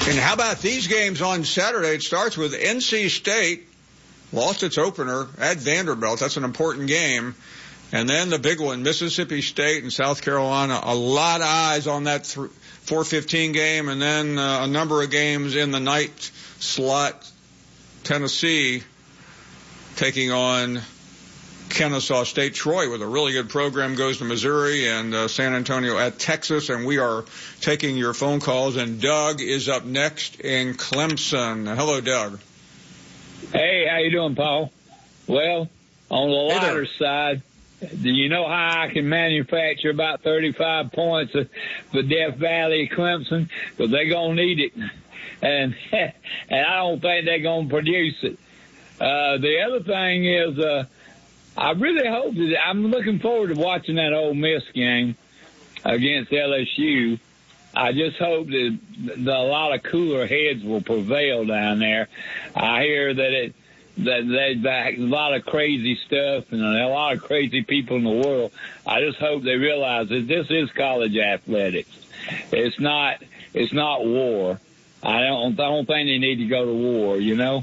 And how about these games on Saturday? It starts with NC State, lost its opener at Vanderbilt. That's an important game. And then the big one, Mississippi State and South Carolina. A lot of eyes on that 4:15 game. And then a number of games in the night slot. Tennessee taking on Kennesaw State. Troy, with a really good program, goes to Missouri, and San Antonio at Texas. And we are taking your phone calls. And Doug is up next in Clemson. Hello, Doug. Hey, how you doing, Paul? Well, on the lighter side, do you know how I can manufacture about 35 points for Death Valley Clemson? Because they're going to need it. And I don't think they're going to produce it. The other thing is, I really hope that I'm looking forward to watching that Ole Miss game against LSU. I just hope that a lot of cooler heads will prevail down there. I hear that there's a lot of crazy stuff and a lot of crazy people in the world. I just hope they realize that this is college athletics. It's not war. I don't think they need to go to war, you know?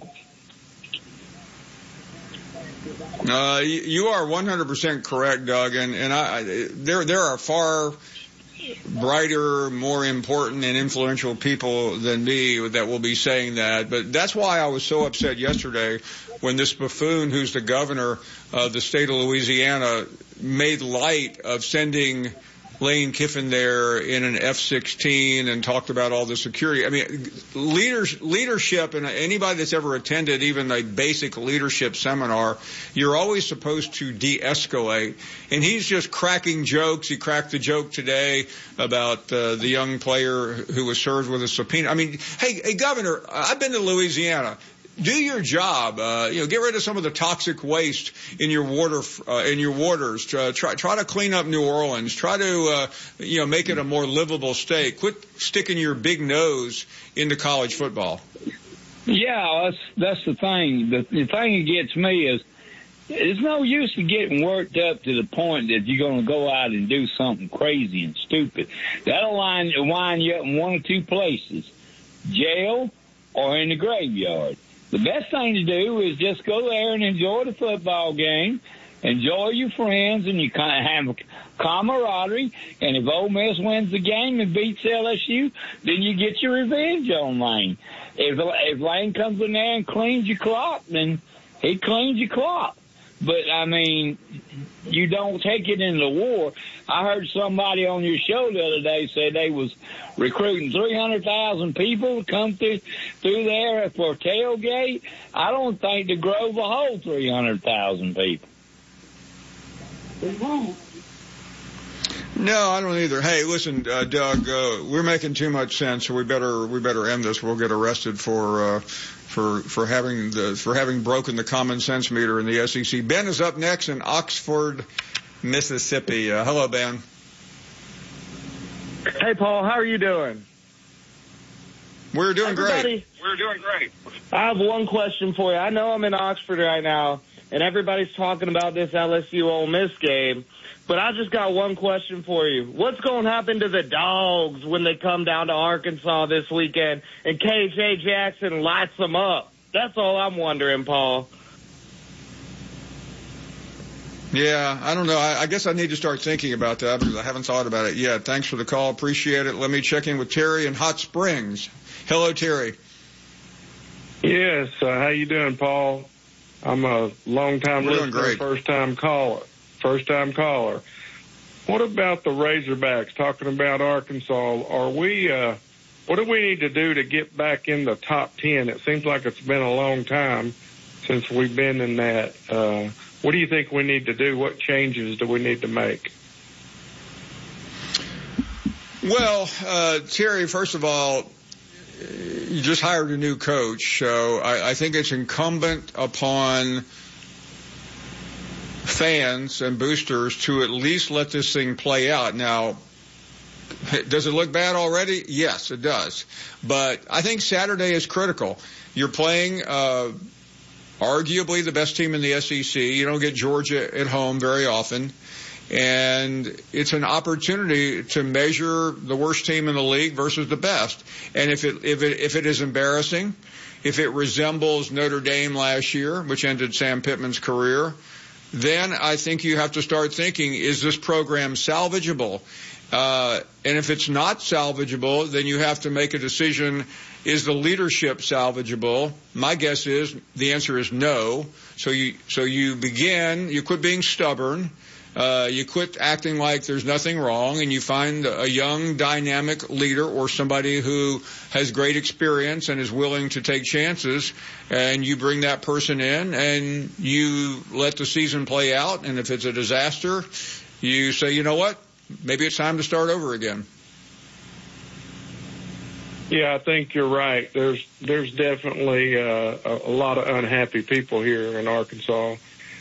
You are 100% correct, Doug, and there are far brighter, more important and influential people than me that will be saying that. But that's why I was so upset yesterday when this buffoon, who's the governor of the state of Louisiana, made light of sending Lane Kiffin there in an F-16 and talked about all the security. I mean, leadership, and anybody that's ever attended even a basic leadership seminar, you're always supposed to de-escalate. And he's just cracking jokes. He cracked the joke today about the young player who was served with a subpoena. I mean, hey, Governor, I've been to Louisiana. Do your job. Get rid of some of the toxic waste in your waters. Try to clean up New Orleans. Try to, make it a more livable state. Quit sticking your big nose into college football. Yeah, that's the thing. The thing that gets me is there's no use in getting worked up to the point that you're going to go out and do something crazy and stupid. That'll wind you up in one or two places, jail or in the graveyard. The best thing to do is just go there and enjoy the football game, enjoy your friends, and you kind of have camaraderie. And if Ole Miss wins the game and beats LSU, then you get your revenge on Lane. If Lane comes in there and cleans your clock, then he cleans your clock. But, I mean, you don't take it into war. I heard somebody on your show the other day say they was recruiting 300,000 people to come through there for tailgate. I don't think the Grove will hold 300,000 people. No, I don't either. Hey, listen, Doug, we're making too much sense, so we better end this. We'll get arrested for having broken the common sense meter in the SEC. Ben is up next in Oxford, Mississippi. Hello, Ben. Hey, Paul. How are you doing? We're doing great. I have one question for you. I know I'm in Oxford right now, and everybody's talking about this LSU Ole Miss game. But I just got one question for you. What's going to happen to the Dogs when they come down to Arkansas this weekend and KJ Jackson lights them up? That's all I'm wondering, Paul. Yeah, I don't know. I guess I need to start thinking about that because I haven't thought about it yet. Thanks for the call. Appreciate it. Let me check in with Terry in Hot Springs. Hello, Terry. Yes. How you doing, Paul? I'm a long-time listener, first-time caller. What about the Razorbacks? Talking about Arkansas, what do we need to do to get back in the top 10? It seems like it's been a long time since we've been in that. What do you think we need to do? What changes do we need to make? Well, Terry, first of all, you just hired a new coach, so I think it's incumbent upon fans and boosters to at least let this thing play out. Now, does it look bad already? Yes, it does. But I think Saturday is critical. You're playing arguably the best team in the SEC. You don't get Georgia at home very often. And it's an opportunity to measure the worst team in the league versus the best. And if it is embarrassing, if it resembles Notre Dame last year, which ended Sam Pittman's career, then I think you have to start thinking, is this program salvageable? And if it's not salvageable, then you have to make a decision, is the leadership salvageable? My guess is the answer is no. So you quit being stubborn. You quit acting like there's nothing wrong, and you find a young, dynamic leader or somebody who has great experience and is willing to take chances, and you bring that person in and you let the season play out. And if it's a disaster, you say, you know what, maybe it's time to start over again. Yeah, I think you're right. There's definitely a lot of unhappy people here in Arkansas.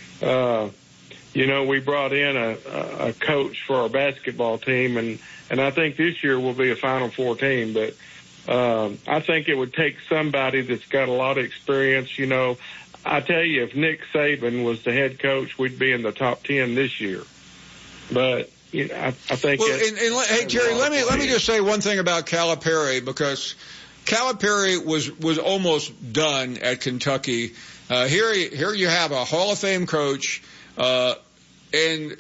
We brought in a coach for our basketball team, and I think this year will be a Final Four team. But I think it would take somebody that's got a lot of experience. I tell you, if Nick Saban was the head coach, we'd be in the top 10 this year. But I think. Well, hey Terry, let me just say one thing about Calipari, because Calipari was almost done at Kentucky. Here you have a Hall of Fame coach. And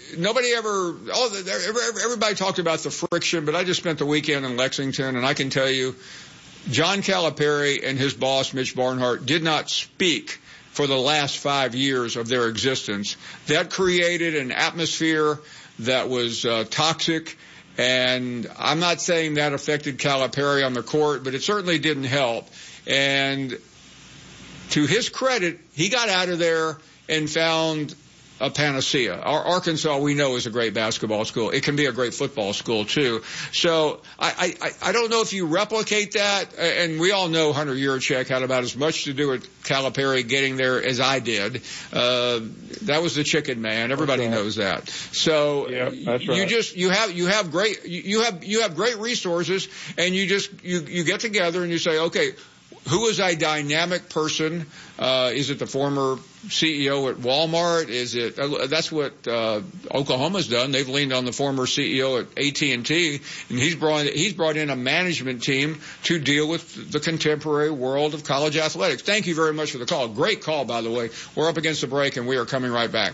everybody talked about the friction, but I just spent the weekend in Lexington, and I can tell you, John Calipari and his boss, Mitch Barnhart, did not speak for the last 5 years of their existence. That created an atmosphere that was toxic, and I'm not saying that affected Calipari on the court, but it certainly didn't help. And to his credit, he got out of there and found a panacea. Arkansas, we know, is a great basketball school. It can be a great football school too. So I don't know if you replicate that, and we all know Hunter Yurachek had about as much to do with Calipari getting there as I did. That was the chicken man. Everybody knows that. So yeah, that's right. you have great resources, and you get together and you say, okay, who is a dynamic person? Is it the former CEO at Walmart? That's what Oklahoma's done. They've leaned on the former CEO at AT&T, and he's brought in a management team to deal with the contemporary world of college athletics. Thank you very much for the call. Great call, by the way. We're up against the break, and we are coming right back.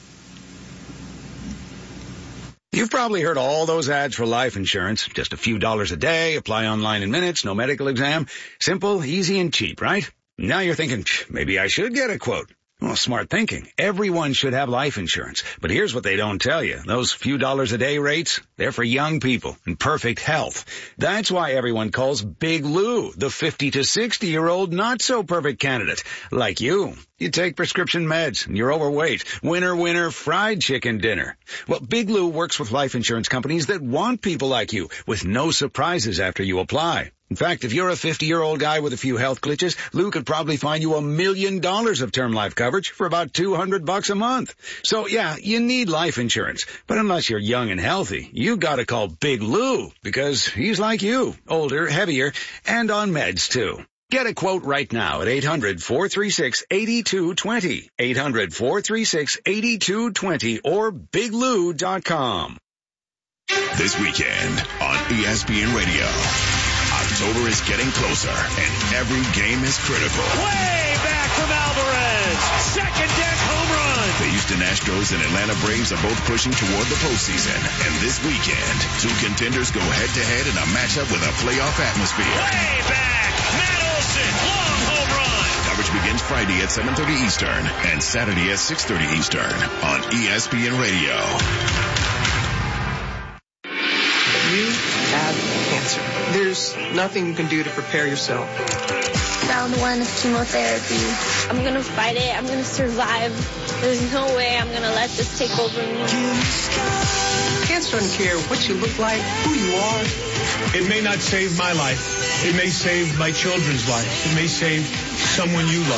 You've probably heard all those ads for life insurance. Just a few dollars a day, apply online in minutes, no medical exam. Simple, easy, and cheap, right? Now you're thinking, maybe I should get a quote. Well, smart thinking. Everyone should have life insurance. But here's what they don't tell you. Those few dollars a day rates, they're for young people in perfect health. That's why everyone calls Big Lou the 50 to 60-year-old not-so-perfect candidate. Like you. You take prescription meds, and you're overweight. Winner, fried chicken dinner. Well, Big Lou works with life insurance companies that want people like you, with no surprises after you apply. In fact, if you're a 50-year-old guy with a few health glitches, Lou could probably find you $1 million of term life coverage for about $200 a month. So, yeah, you need life insurance. But unless you're young and healthy, you gotta call Big Lou, because he's like you, older, heavier, and on meds, too. Get a quote right now at 800-436-8220, 800-436-8220, or biglou.com. This weekend on ESPN Radio. October is getting closer, and every game is critical. Way back from Alvarez. Second deck home run. The Houston Astros and Atlanta Braves are both pushing toward the postseason. And this weekend, two contenders go head-to-head in a matchup with a playoff atmosphere. Way back. Matt Olson. Long home run. Coverage begins Friday at 7:30 Eastern and Saturday at 6:30 Eastern on ESPN Radio. You have cancer. There's nothing you can do to prepare yourself. Round 1 of chemotherapy. I'm going to fight it. I'm going to survive. There's no way I'm going to let this take over me. Cancer doesn't care what you look like, who you are. It may not save my life. It may save my children's life. It may save someone you love.